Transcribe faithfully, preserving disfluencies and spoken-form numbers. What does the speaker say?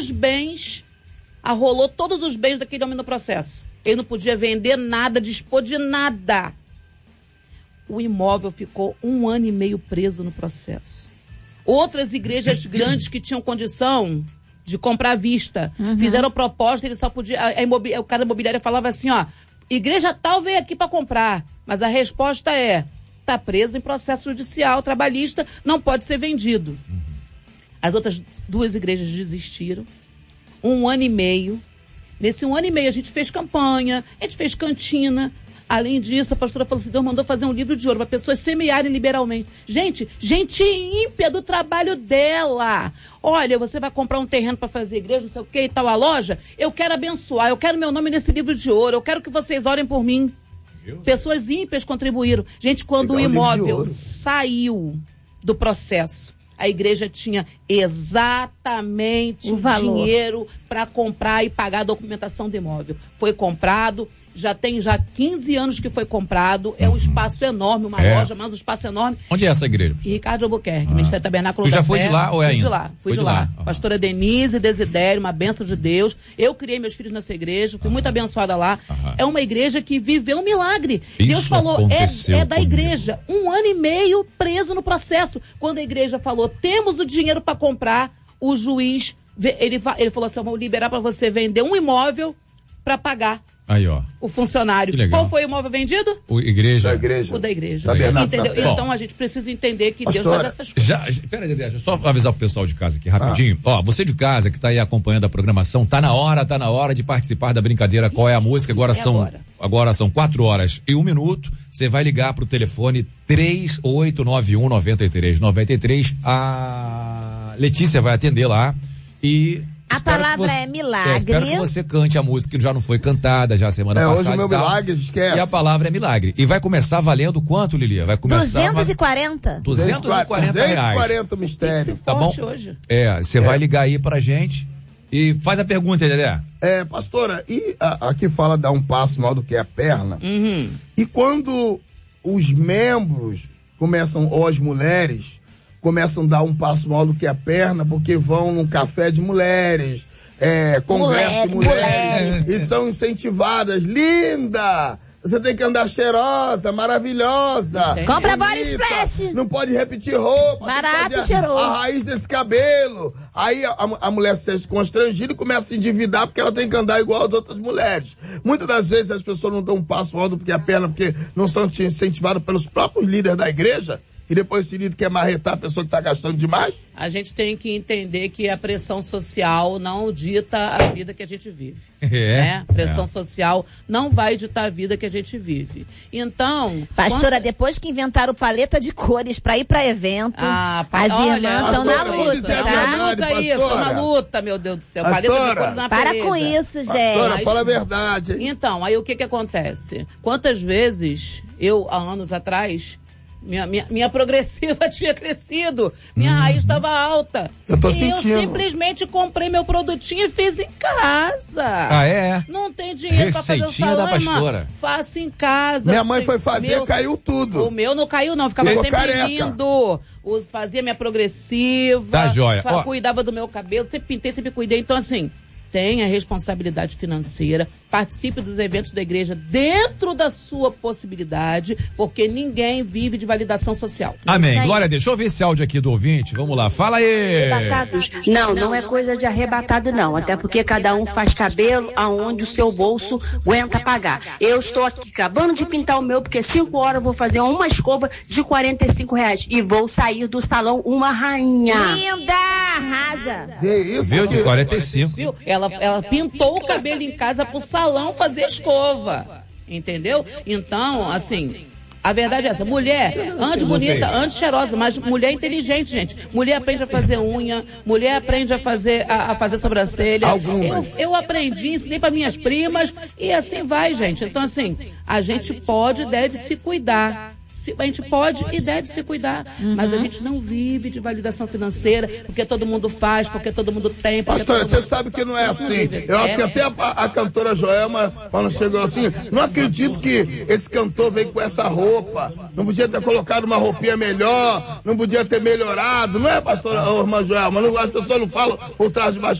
os bens, arrolou todos os bens daquele homem no processo. Ele não podia vender nada, dispor de nada. O imóvel ficou um ano e meio preso no processo. Outras igrejas grandes que tinham condição de comprar à vista, uhum. fizeram proposta, ele só podia... A, a imobi, o cara da imobiliária falava assim, ó, igreja tal veio aqui para comprar, mas a resposta é, está preso em processo judicial, trabalhista, não pode ser vendido. Uhum. As outras duas igrejas desistiram. Um ano e meio. Nesse um ano e meio a gente fez campanha, a gente fez cantina. Além disso, a pastora falou assim, Deus mandou fazer um livro de ouro para pessoas semearem liberalmente. Gente, gente ímpia do trabalho dela. Olha, você vai comprar um terreno para fazer igreja, não sei o que e tal, a loja. Eu quero abençoar, eu quero meu nome nesse livro de ouro, eu quero que vocês orem por mim. Deus. Pessoas ímpias contribuíram. Gente, quando Legal, o imóvel saiu do processo, a igreja tinha exatamente o, o dinheiro para comprar e pagar a documentação do imóvel. Foi comprado, já tem já quinze anos que foi comprado, é um espaço enorme, uma é. loja, mas um espaço enorme. Onde é essa igreja? Ricardo Albuquerque, ah. Ministério Tabernáculo da Fé. Tu já foi Fé. de lá ou é fui ainda? de lá, fui foi de, de lá. lá. Uhum. Pastora Denise, Desidério, uma bênção de Deus. Eu criei meus filhos nessa igreja, fui uhum. muito abençoada lá. Uhum. É uma igreja que viveu um milagre. Isso Deus falou, é, é da comigo. igreja. Um ano e meio preso no processo. Quando a igreja falou, temos o dinheiro para comprar, o juiz, ele, ele falou assim, vamos liberar para você vender um imóvel para pagar. Aí, ó. O funcionário. Qual foi o imóvel vendido? O igreja. Da igreja. O da igreja. Da Entendeu? Bom, então a gente precisa entender que Deus faz essas coisas. Já, pera aí, deixa eu só avisar o pessoal de casa aqui, rapidinho. Ah. Ó, você de casa que tá aí acompanhando a programação, tá na hora, tá na hora de participar da brincadeira. Qual é a música? Agora é são, agora. agora são quatro horas e um minuto. Você vai ligar pro telefone três oito nove um, nove três nove três. A Letícia vai atender lá e... A espero palavra você, é milagre. É, espero que você cante a música que já não foi cantada já semana é, passada. Hoje o meu milagre, esquece. E a palavra é milagre. E vai começar valendo quanto, Lilia? Vai começar duzentos e quarenta. duzentos e quarenta reais. duzentos e quarenta mistério. Tá bom? Hoje. É, você é. vai ligar aí pra gente e faz a pergunta, Dedé. É, pastora, e a, aqui fala dar um passo maior do que a perna. Uhum. E quando os membros começam, ou as mulheres, começam a dar um passo maior do que a perna, porque vão num café de mulheres, é, congresso de mulheres, mulheres, e são incentivadas. Linda! Você tem que andar cheirosa, maravilhosa. Compra body splash. Não pode repetir roupa. Barato e a, cheiroso. A raiz desse cabelo. Aí a, a mulher se sente constrangida e começa a se endividar porque ela tem que andar igual as outras mulheres. Muitas das vezes as pessoas não dão um passo maior do que a perna porque não são incentivadas pelos próprios líderes da igreja. E depois esse líder quer marretar a pessoa que está gastando demais? A gente tem que entender que a pressão social não dita a vida que a gente vive. É. Né? A pressão é. social não vai ditar a vida que a gente vive. Então... Pastora, quando... depois que inventaram paleta de cores para ir para evento, ah, pa... as olha, irmãs estão na luta. É uma luta pastora. isso, uma luta, meu Deus do céu. Pastora, paleta de cores na para beleza. com isso, gente. Pastora, Mas... fala a verdade. Hein? Então, aí o que que acontece? Quantas vezes eu, há anos atrás... Minha, minha, minha progressiva tinha crescido. Minha hum. raiz estava alta. Eu tô e sentindo. eu simplesmente comprei meu produtinho e fiz em casa. Ah, é? Não tem dinheiro para fazer o Receitinha salão, da pastora. irmã. Faço em casa. Minha mãe foi fazer, meu, caiu tudo. O meu não caiu, não. Ficava Ficou sempre careca. lindo. Os, fazia minha progressiva. Tá joia. Fa- Ó. Cuidava do meu cabelo. Sempre pintei, sempre cuidei. Então, assim... Tenha responsabilidade financeira, participe dos eventos da igreja dentro da sua possibilidade, porque ninguém vive de validação social. Amém. Glória a Deus. Deixa eu ver esse áudio aqui do ouvinte. Vamos lá. Fala aí. Arrebatados? Não, não é coisa de arrebatado, não. Até porque cada um faz cabelo aonde o seu bolso aguenta pagar. Eu estou aqui acabando de pintar o meu, porque cinco horas eu vou fazer uma escova de quarenta e cinco reais. E vou sair do salão uma rainha. Linda! Arrasa! Que isso? Viu? De quarenta e cinco. Viu? Ela, ela pintou o cabelo em casa pro salão fazer escova. Entendeu? Então, assim, a verdade é essa. Mulher, antes bonita, antes cheirosa, mas mulher inteligente, gente. Mulher aprende a fazer unha, mulher aprende a fazer, a, a fazer sobrancelha. Eu, eu aprendi, ensinei para minhas primas e assim vai, gente. Então, assim, a gente pode e deve se cuidar. A gente pode e deve se cuidar, uhum. mas a gente não vive de validação financeira, porque todo mundo faz, porque todo mundo tem. Pastora, você sabe que não é assim. Eu acho que até a, a cantora Joelma, quando chegou assim, não acredito que esse cantor veio com essa roupa. Não podia ter colocado uma roupinha melhor, não podia ter melhorado. Não é, pastora, ô, irmã Joelma? Não, as pessoas não falam por trás de baixo.